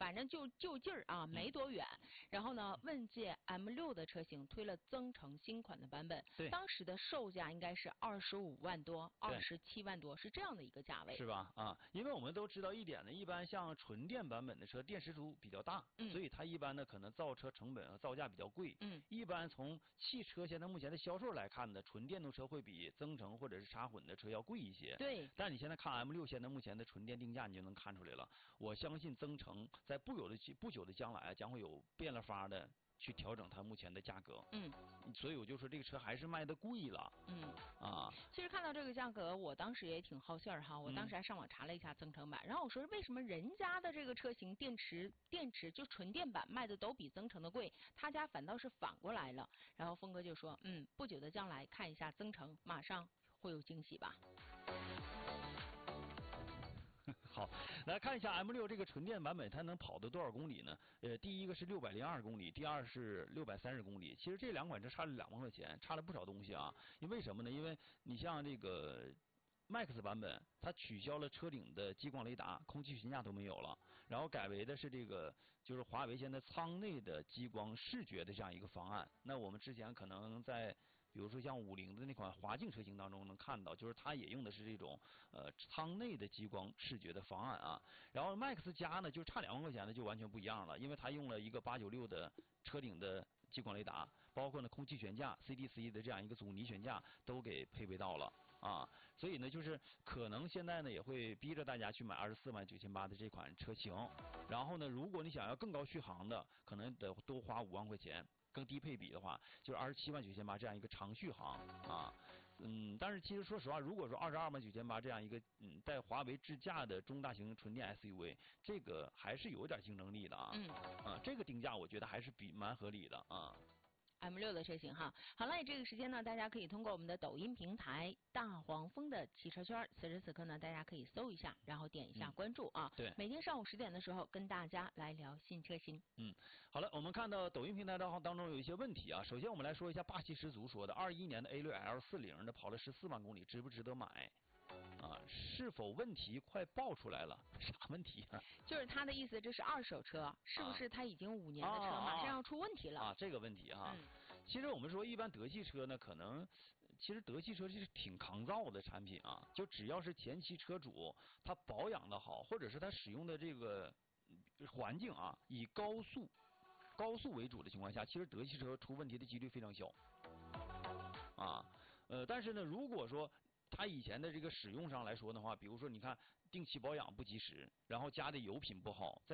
反正就近儿啊，没多远。然后呢，问界 M6的车型推了增程新款的版本， 对， 当时的售价应该是25万多、27万多，是这样的一个价位。 是吧？啊，因为我们都知道一点呢，一般像纯电版本的车，电池组比较大，所以它一般呢可能造车成本和造价比较贵。一般从汽车现在目前的销售来看呢，纯电动车会比增程或者是插混的车要贵一些。 对。 但你现在看 M6现在目前的纯电定价，你就能看出来了。我相信增程在不久的将来将会有变了法的去调整它目前的价格。所以我就说这个车还是卖的贵了。 其实看到这个价格，我当时也挺好信儿哈。我当时还上网查了一下增程版，然后我说为什么人家的这个车型电池就纯电版卖的都比增程的贵，他家反倒是反过来了。然后峰哥就说，不久的将来看一下增程，马上会有惊喜吧。 好，来看一下 M6 这个纯电版本，它能跑到多少公里呢？第一个是602公里，第二是630公里。其实这两款车差了2万块钱，差了不少东西啊。因为什么呢？因为你像这个Max 版本，它取消了车顶的激光雷达、空气悬架都没有了，然后改为的是这个就是华为现在舱内的激光视觉的这样一个方案。那我们之前可能在比如说像50的那款华境车型当中能看到，就是它也用的是这种舱内的激光视觉的方案啊。然后 Max 加呢就差2万块钱的就完全不一样了，因为它用了一个896的车顶的激光雷达，包括呢空气悬架 CDC 的这样一个阻尼悬架都给配备到了啊。所以呢就是可能现在呢也会逼着大家去买24.98万的这款车型。然后呢如果你想要更高续航的，可能得多花5万块钱。更低配比的话，就是27.98万这样一个长续航啊，但是其实说实话，如果说22.98万这样一个带华为智驾的中大型纯电 SUV， 这个还是有点竞争力的啊，这个定价我觉得还是蛮合理的啊。 M6的车型哈，好了，这个时间呢，大家可以通过我们的抖音平台大黄蜂的汽车圈，此时此刻呢，大家可以搜一下，然后点一下关注啊。 对， 每天上午10点的时候，跟大家来聊新车型。 好了，我们看到抖音平台当中有一些问题啊。首先我们来说一下霸气十足说的，21年的 A6L40的跑了14万公里，值不值得买？是否问题快爆出来了？啥问题啊？ 就是他的意思，这是二手车，是不是他已经5年的车，马上要出问题了？ 这个问题哈。其实我们说，一般德系车呢，可能其实德系车是挺抗造的产品啊。就只要是前期车主他保养的好，或者是他使用的这个环境啊，以高速为主的情况下，其实德系车出问题的几率非常小但是呢，如果说它以前的这个使用上来说的话，比如说你看定期保养不及时，然后加的油品不好。